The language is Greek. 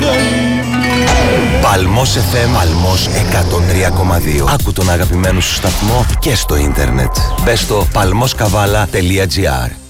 Παλμός FM, Παλμός 103,2. Άκου τον αγαπημένο σου σταθμό και στο ίντερνετ. Μπες στο palmoskavala.gr.